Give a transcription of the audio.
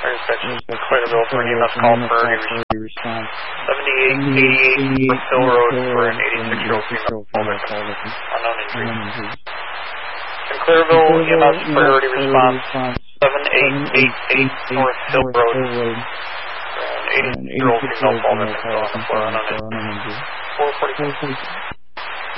Clareville for an EMS call for a response. 7888 North Hill Road for an 86-year-old female victim. Unknown injuries. In Clareville, EMS priority response 7888 North Hill Road for an 86-year-old female victim. Unknown injuries. 444.